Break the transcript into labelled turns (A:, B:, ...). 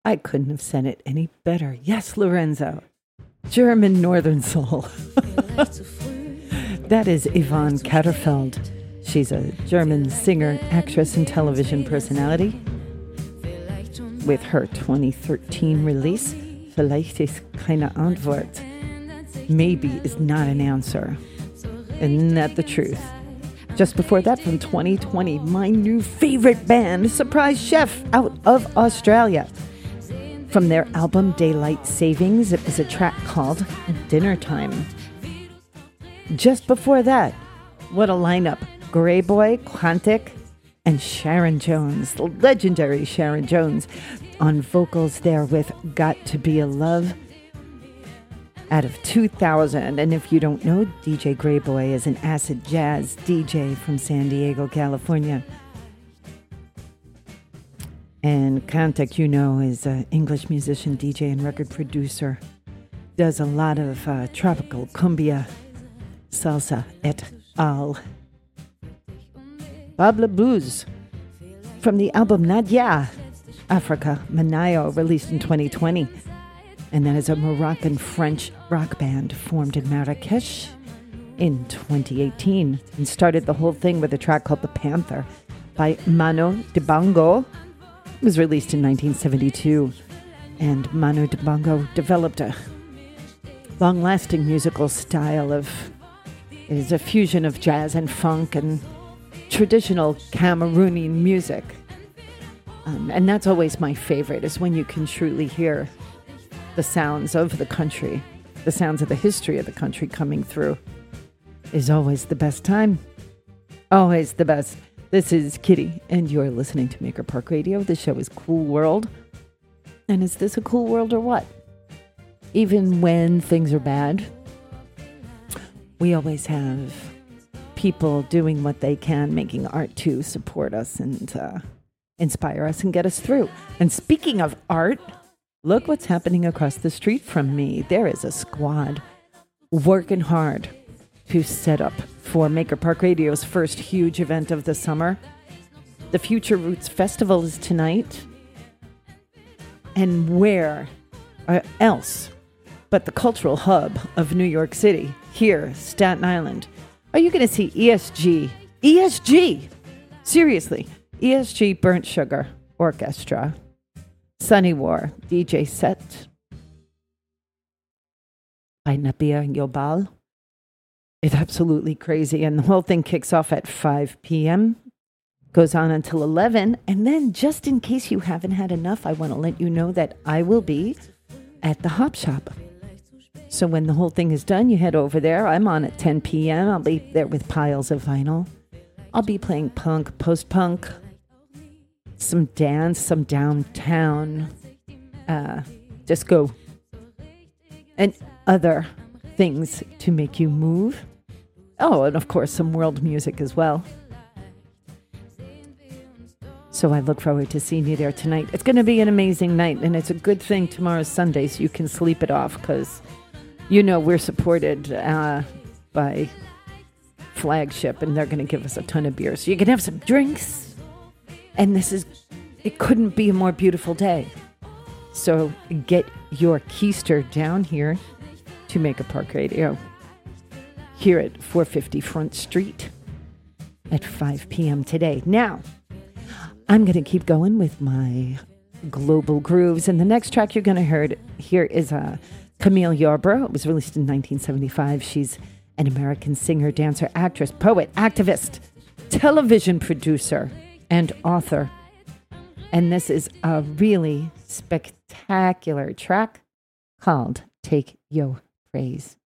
A: I couldn't have said it any better. Yes, Lorenzo. German Northern Soul. That is Yvonne Katterfeld. She's a German singer, actress, and television personality. With her 2013 release, Vielleicht ist keine Antwort. Maybe is not an answer. Isn't that the truth? Just before that, from 2020, my new favorite band, Surprise Chef, out of Australia. From their album Daylight Savings, it was a track called Dinner Time. Just before that, what a lineup. Greyboy, Quantic, and Sharon Jones, the legendary Sharon Jones, on vocals there with Got to Be a Love out of 2000. And if you don't know, DJ Greyboy is an acid jazz DJ from San Diego, California. And Quantic, you know, is an English musician, DJ, and record producer. Does a lot of tropical cumbia, salsa, et al. Babla Blues from the album Nadia, Africa, Manayo, released in 2020. And that is a Moroccan-French rock band formed in Marrakesh in 2018 and started the whole thing with a track called The Panther by Mano Dibango. It was released in 1972. And Mano Dibango developed a long-lasting musical style it is a fusion of jazz and funk and traditional Cameroonian music. And that's always my favorite, is when you can truly hear the sounds of the country, the sounds of the history of the country coming through. Is always the best time. Always the best. This is Kitty, and you're listening to Maker Park Radio. The show is Cool World. And is this a cool world or what? Even when things are bad, we always have people doing what they can, making art to support us and inspire us and get us through. And speaking of art, look what's happening across the street from me. There is a squad working hard to set up for Maker Park Radio's first huge event of the summer. The Future Roots Festival is tonight. And where else but the cultural hub of New York City, here, Staten Island, are you going to see ESG? ESG! Seriously. ESG Burnt Sugar Orchestra. Sunny War DJ set by Nabia Yobal. It's absolutely crazy. And the whole thing kicks off at 5 p.m. Goes on until 11. And then, just in case you haven't had enough, I want to let you know that I will be at the Hop Shop. So when the whole thing is done, you head over there. I'm on at 10 p.m. I'll be there with piles of vinyl. I'll be playing punk, post-punk, some dance, some downtown disco, and other things to make you move. Oh, and of course, some world music as well. So I look forward to seeing you there tonight. It's going to be an amazing night, and it's a good thing tomorrow's Sunday so you can sleep it off, because, you know, we're supported by Flagship, and they're going to give us a ton of beer. So you can have some drinks. And it couldn't be a more beautiful day. So get your keister down here to Maker Park Radio. Here at 450 Front Street at 5 p.m. today. Now, I'm going to keep going with my global grooves. And the next track you're going to hear is Camille Yarbrough. It was released in 1975. She's an American singer, dancer, actress, poet, activist, television producer, and author. And this is a really spectacular track called Take Yo Praise.